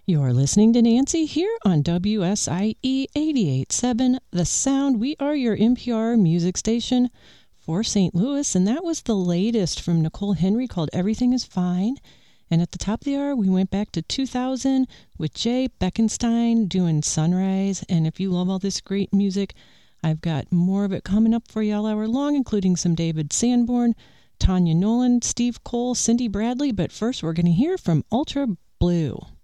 You're listening to Nancy here on WSIE 88.7 The Sound. We are your NPR music station for St. Louis, and that was the latest from Nicole Henry called Everything is Fine. And at the top of the hour, we went back to 2000 with Jay Beckenstein doing Sunrise. And if you love all this great music, I've got more of it coming up for you all hour long, including some David Sanborn, Tanya Nolan, Steve Cole, Cindy Bradley. But first, we're going to hear from Ultra Blue.